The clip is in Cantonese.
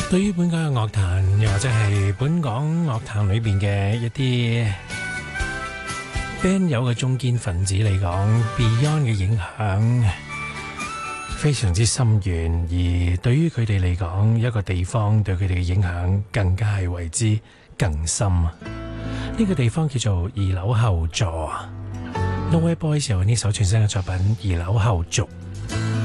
對於本港嘅樂壇，又或者係本港樂壇裏邊嘅一啲 band 友嘅中堅分子嚟講，Beyond 嘅影響非常之深遠，而對於佢哋嚟講，一個地方對佢哋嘅影響更加係為之更深啊！呢個地方叫做二樓後座，Nowhere Boys 有呢首全新嘅作品《二樓後續》。